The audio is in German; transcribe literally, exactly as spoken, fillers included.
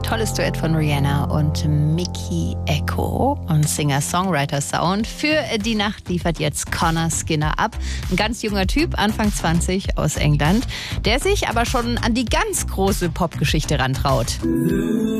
Tolles Duett von Rihanna und Mickey Echo und Singer-Songwriter-Sound. Für die Nacht liefert jetzt Connor Skinner ab. Ein ganz junger Typ, Anfang zwanzig, aus England, der sich aber schon an die ganz große Popgeschichte rantraut.